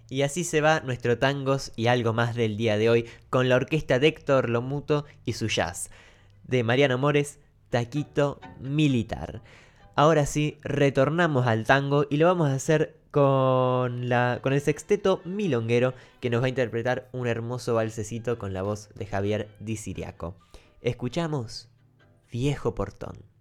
Y así se va nuestro tangos y algo más del día de hoy con la orquesta de Héctor Lomuto y su jazz. De Mariano Mores, Taquito Militar. Ahora sí, retornamos al tango y lo vamos a hacer con el sexteto milonguero que nos va a interpretar un hermoso balsecito con la voz de Javier Di Siriaco. Escuchamos Viejo Portón.